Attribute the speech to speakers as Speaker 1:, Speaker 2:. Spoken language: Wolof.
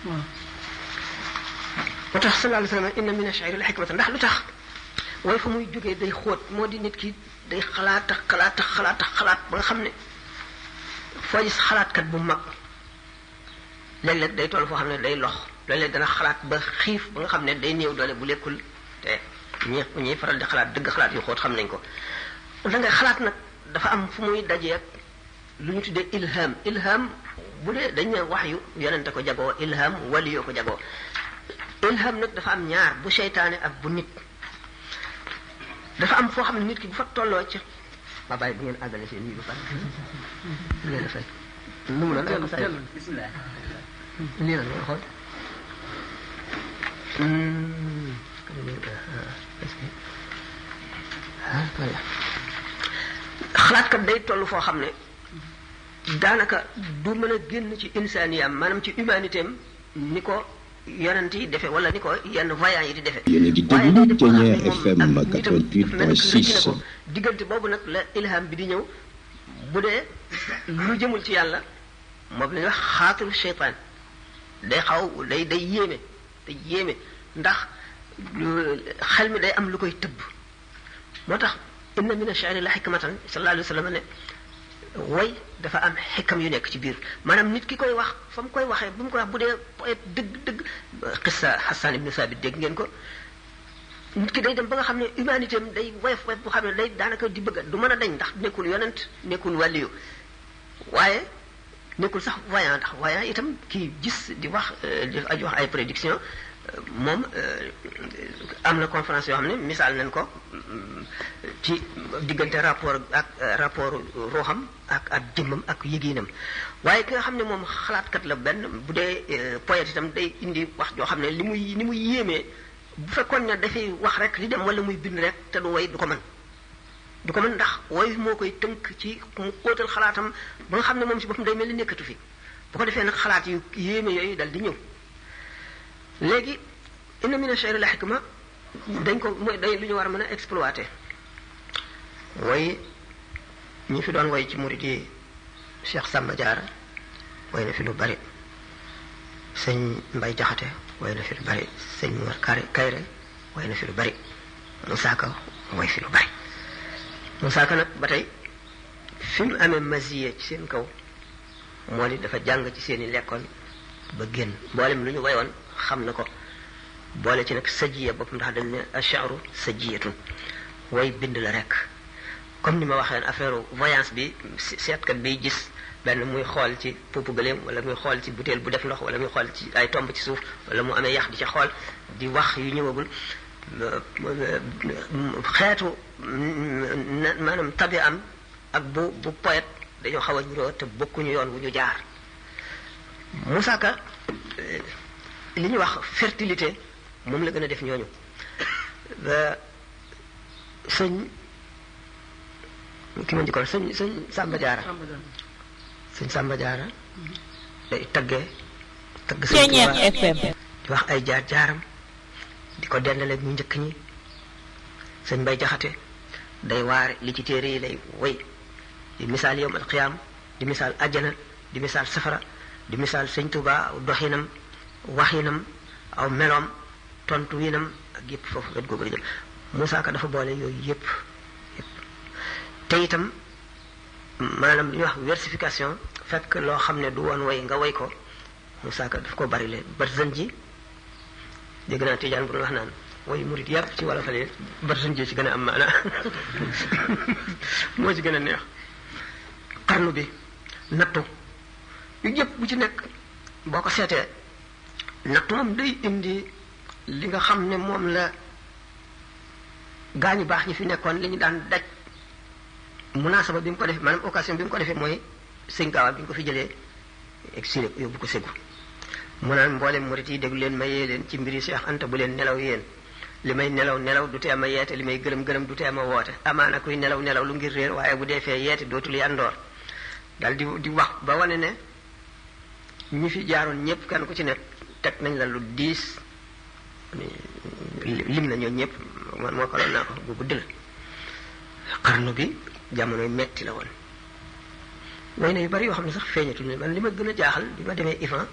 Speaker 1: moo tax sallallahu alayhi wa sallam inna min ash-shi'ri la hikmatan ndax lu tax way fa muy jógee day xóot moo di nit ki day xalaat ba nga xam ne foo gis xalaatkat bu mag léeg-léeg day toll foo xam ne day lox léeg-léeg dana xalaat ba xiif ba nga xam ne day néew doole bu lekkul te ñi faral di xalaat dëgg xalaat yu xóot xam nañ ko da ngay xalaat nag dafa am fu muy dajee lu ñu tuddee ilham bu dee dañ ne wax yu yonente ko jagoo ilham waliyoo ko jagoo ilham nag dafa am ñaar bu seytaane ak bu nit dafa am foo xam ne nit ki bu fa tolloo ci ba bàyyi bu ngeen àggale seen yi ba pare leen a fay nu mu noonu say bismillah lii la nga xool xalaatkat day toll foo xam ne daanaka du mën a génn ci insaniyam maanaam ci humanité am ni ko yonent yi defee wala ni ko yenn voyants yi di defee.
Speaker 2: yéen a ngi déglu Thiéniere FM 88.6.
Speaker 1: diggante boobu nag la ilham bi di ñëw bu dee lu jëmul ci yàlla moom la ñuy wax xaatiru seytaan day xaw day yéeme ndax xel mi day am lu koy tëbb moo tax inna min ash-shi'ri la hikmatan sallallahu alayhi wa sallam ne way dafa am xikam yu nekk ci biir maanaam nit ki koy wax fa mu koy waxee bu mu koy wax bu dee poète dëgg xissa Hassan ibn Sabit dégg ngeen ko nit ki day dem ba nga xam ne humanité am day woyof bu xam ne day daanaka di bëgg du mën a dañ ndax nekkul yonent nekkul wàlliyu waaye nekkul sax voyant ndax voyant itam kii gis di wax di aju wax ay prédiction moom am na conférence yoo xam ne misaal nañ ko ci diggante rapport ruuxam ak jëmmam ak yëgiinam waaye ki nga xam ne moom xalaatkat la benn bu dee poète itam day indi wax joo xam ne ni muy yéemee bu fekkoon ne dafay wax rek di dem wala muy bind rek te du woy du ko mën ndax woy moo koy tënk ci mu kóotal xalaatam ba nga xam ne moom si boppam day mel ni nekkatu fi bu ko defee nag xalaat yu yéeme yooyu dal di ñëw léegi inna min ash-shi'ri la hikma dañ ko mooy day lu ñu war a mën a exploiter way ñi fi doon way ci murid yi Cheikh Samba Diarra way na fi lu bari sëñ Mbay Jaxate way na fi lu bari sëñ Mor Kayre way na fi lu bari Moussa Ka way fi lu bari Moussa Ka nag ba tey fi mu amee masiye ci seen kaw moo di dafa jàng ci seen i lekkoon ba génn mboolem lu ñu wayoon xam na ko boole ci nag sajiya bopp ndax dañ ne ash-sha'ru sajiyatun way bind la rek comme ni ma waxee affaire voyance bi seetkat biy gis benn muy xool ci puupu gëléem wala muy xool ci butéel bu def ndox wala muy xool ci ay tomb ci suuf wala mu amee yax di ca xool di wax yu ñëwagul xeetu maanaam tabi am ak bu poète dañoo xaw a ñuroo te bokkuñu yoon wu ñu jaar Moussa Ka li ñuy wax fertilité moom la gën a def ñooñu sëñ ki ma njëkkoon sëñ Samba Diarra sëñ Samba Diarra day tagg
Speaker 3: Thiéniere FM
Speaker 1: di wax ay jaar-jaaram di ko dendale ñu njëkk ñi sëñ Mbay Jaxate day waare li ci téere yi lay woy di misaal yawm al qiyaam di misaal ajjana di misaal safara di misaal sëñ Tuubaa doxinam waxinam aw meloom tontu winam ak yëpp foofu wet googu di jëm Moussa Ka dafa boole yooyu yëpp te itam maanaam li ñuy wax versification fekk loo xam ne du woon way nga way ko Moussa Ka daf ko bari leen barzan ji dégg naa Tijaan bu wax naan way murit yàpp ci wala fale barzan ji ci gën a am maana moo ci gën a neex xarnu bi nattu yu yëpp bu ci nekk boo ko seetee nattu moom day indi li nga xam ne moom la gaañu baax ñi fi nekkoon li ñu daan daj munaasaba bi mu ko defee maanaam occasion bi mu ko defee mooy sëñ Gaawaan bi ñu ko fi jëlee exilé yóbbu ko Ségou mu naan mboolem murit yi déglu leen ma yee leen ci mbiri Cheikh Anta bu leen nelaw yéen li may nelaw du tee ma yeete li may gërëm du tee ma woote amaana kuy nelaw lu ngir réer waaye bu dee fee yeete dootul yandoor daal di wax ba wane ne ñi fi jaaroon ñëpp kenn ku ci nekk teg nañ la lu diis lim na ñooñu ñëpp man moo ko doon naa ko bu gudd la xarnu bi jamonoy metti la woon way na yu bari yoo xam ne sax feeñatul ne man li ma gën a jaaxal bi ma demee IFAN